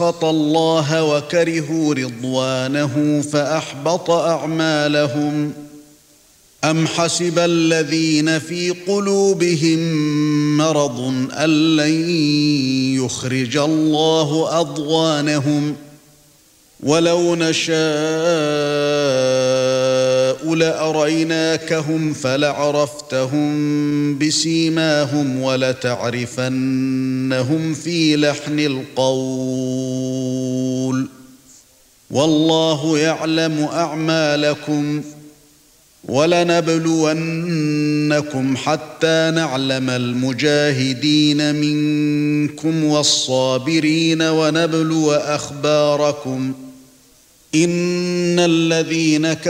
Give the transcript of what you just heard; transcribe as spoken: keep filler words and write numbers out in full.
سَخَطَ اللَّهَ وَكَرِهُوا رِضْوَانَهُ فَأَحْبَطَ أَعْمَالَهُمْ أَمْ حَسِبَ الَّذِينَ فِي قُلُوبِهِم مَّرَضٌ أَن لَّن يُخْرِجَ اللَّهُ أَضْغَانَهُمْ وَلَوْ نَشَاءُ لَأَرَيْنَاكَهُمْ فَلَعَرَفْتَهُم بِسِيمَاهُمْ وَلَتَعْرِفَنَّهُمْ فِي لَحْنِ الْقَوْلِ وَاللَّهُ يَعْلَمُ أَعْمَالَكُمْ وَلَنَبْلُوَنَّكُمْ حَتَّى نَعْلَمَ الْمُجَاهِدِينَ مِنكُمْ وَالصَّابِرِينَ وَنَبْلُوَ أَخْبَارَكُمْ إِنَّ الَّذِينَ